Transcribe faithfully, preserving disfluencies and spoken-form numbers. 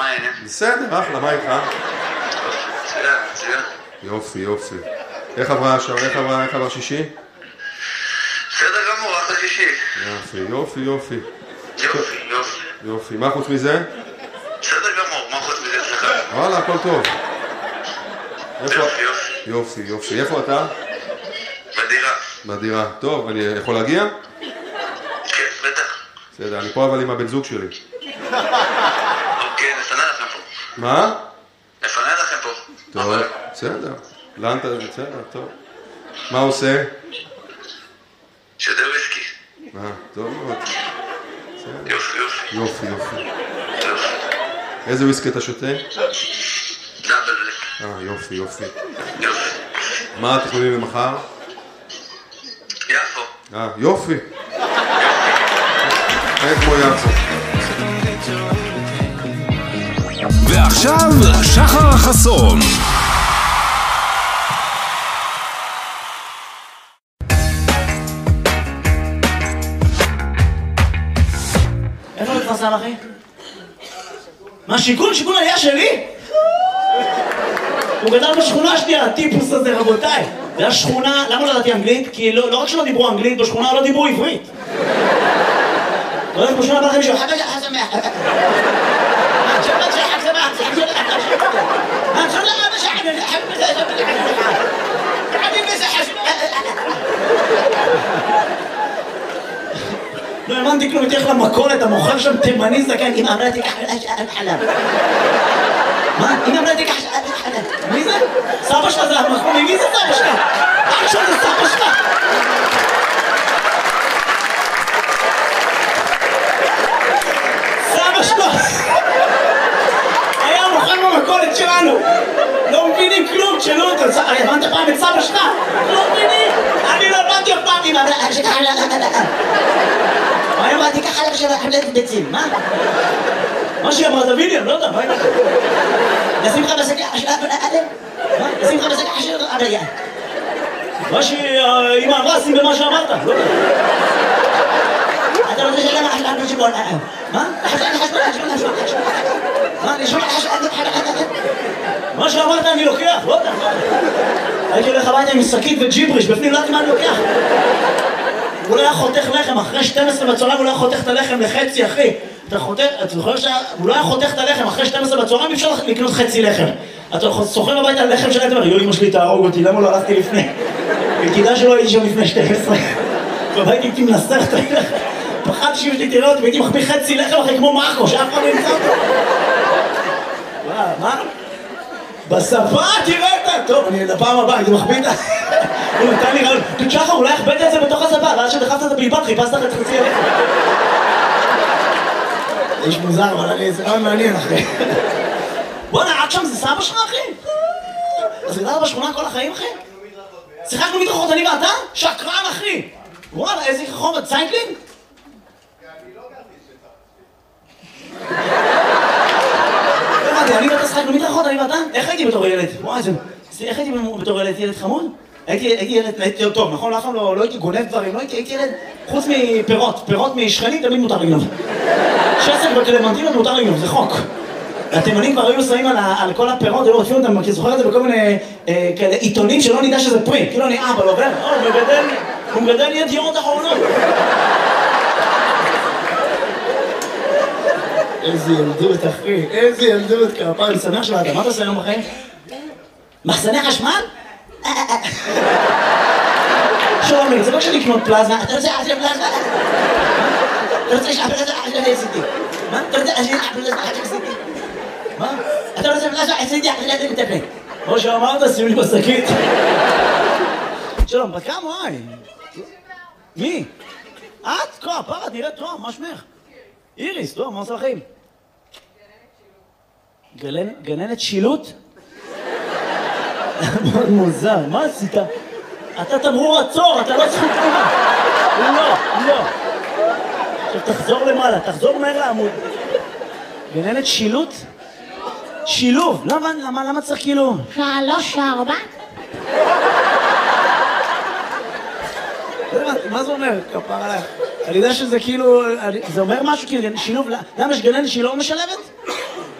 מה העניין? בסדר, אחלה, מה איתך? מצוין, מצוין. יופי, יופי. איך עברה השעה? איך עברה, איך עבר שישי? בסדר גמור, אחלה שישי. יופי, יופי, יופי. יופי, יופי. יופי, מה חוץ מזה? בסדר גמור, מה חוץ מזה אצלך? וואלה, הכל טוב. יופי, יופי. יופי, יופי. איפה אתה? בדירה. בדירה. טוב, אני יכול להגיע? כן, בטח. בסדר, אני פה אבל עם הבן זוג שלי. אוקיי, נפנה לכם פה. מה? נפנה לכם פה. טוב, בסדר. לאן אתה... בסדר, טוב. מה עושה? שותה וויסקי. אה, טוב מאוד. יופי, יופי. יופי, יופי. יופי. איזה וויסקי אתה שותה? דאבל בלק. אה, יופי, יופי. יופי. מה התכנונים למחר? יפו. אה, יופי. אין כמו יפו. ועכשיו שחר החסון. איפה מתפרסם אחי? מה שיכון? שיכון היה שלי? הוא גדל בשכונה השנייה, הטיפוס הזה רבותיי. זה השכונה, למה לא ידעתי אנגלית? כי לא, לא רק שלא דיברו אנגלית, בשכונה לא דיברו עברית. לא יודעת, בשכונה בלכם מישהו, חבא שחר שמח. שבת שחר שמח, שחר שמח. שחר לא האמנתי כלום, תלך למכולת, המוכר שם תימני זקן, אמא אמרה תיקח חלב. מה? אמא אמרה תיקח חלב. מי זה? סבא שלך זה המחמי, מי זה סבא שלך? אח שלך זה סבא שלך. סבא שלך היה מוכר במכולת שלנו. לא מבינים כלום, תשאלו אותו, הבנת פעם את סבא שלך? לא מבינים, אני לא הבנתי אף פעם, אמא אמרה תיקח חלב. מה אמרתי ככה לך של חלב ביצים, מה? מה שהיא אמרת ויליאם, לא יודע, מה אמרת? נשים לך בשקע של אדם? מה? נשים לך בשקע של אדם? מה שאמא אמרה, שים במה שאמרת, לא יודע. אתה רוצה שלמה חשבון חשבון מה? חשבון חשבון חשבון חשבון חשבון מה? נשמע חשבון חשבון מה שאמרת אני לוקח, לא יודע. הייתי הולך הביתה עם שקית וג'יבריש, בפנים לא יודעת מה אני לוקח. הוא לא היה חותך לחם, אחרי שתים עשרה בצהריים הוא לא היה חותך את הלחם לחצי, אחי. אתה חותך, אתה זוכר שהוא לא היה חותך את הלחם, אחרי שתים עשרה בצהריים אפשר לקנות חצי לחם. אתה סוחר הביתה על לחם שלהם, אתה אומר, יו, אמא שלי תהרוג אותי, למה לא הלכתי לפני? וכדאי שלא הייתי שם לפני שתים עשרה. והייתי הייתי מנסח את הלחם. פחדתי שאם שלי תראה אותי, והייתי מחביא חצי לחם אחרי כמו מרקו, שאף אחד לא ימצא אותו. מה? בשפה תראה אותה! טוב, אני לפעם הבאה, הייתי מחביא את ה... הוא נתן לי רעיון, שחר, אולי הכבדת את זה בתוך הספה, ואז שדחפת את הבלבד, חיפשת לך את חצי הלחם. זה איש מוזר, אבל אני, זה לא מעניין, אחי. בוא'נה, עד שם זה סבא שלך, אחי? אז גדלת בשכונה כל החיים, אחי? שיחקנו מדרכות, אני ואתה? שקרן, אחי! וואלה, איזה חומר, צייקלינג? אני לא גרתי שצחק. לא הבנתי, אני ואתה שיחקנו מדרכות, אני ואתה? איך הייתי בתור ילד? וואי, זה... איך הייתי בתור ילד? ילד חמוד? הייתי ילד, הייתי טוב, נכון? אף פעם לא הייתי גונב דברים, לא הייתי ילד, חוץ מפירות, פירות משכנים תמיד מותר לגנוב. שסק בקלמנטינות מותר לגנוב, זה חוק. התימנים כבר היו שמים על כל הפירות, היו רודפים אותם, כי זוכר את זה בכל מיני כאלה עיתונים שלא נדע שזה פרי, כאילו אני אבא לא עובר, הוא מגדל, הוא מגדל ידיעות אחרונות. איזה ילדות, אחי, איזה ילדות, כפרה, אני שמח שבאת, מה אתה עושה היום בחיים? מחסני חשמל? שלומי, זה לא כשאני לקנות פלזמה, אתה רוצה לעשות פלזמה? אתה רוצה לשאול פלזמה? אני עשיתי. מה? אתה רוצה לשאול פלזמה? אני עשיתי. מה? אתה רוצה פלזמה? עשיתי, אני מטפל. כמו שאמרת, שימי בשקית. שלום, בת כמה, וואי? מי? את? כה, פרה, נראית טוב, מה שמך? איריס, טוב, מה עושה לכם? גננת שילוט? מאוד מוזר, מה עשית? אתה תמרור עצור, אתה לא זכות תמורה. לא, לא. עכשיו תחזור למעלה, תחזור מהר לעמוד. גננת שילוט? שילוב, למה, למה צריך כאילו? שלוש, ארבע. מה זה אומר? כפר עליי. אני יודע שזה כאילו, זה אומר משהו כאילו, שילוב, למה יש גננת שהיא לא משלבת?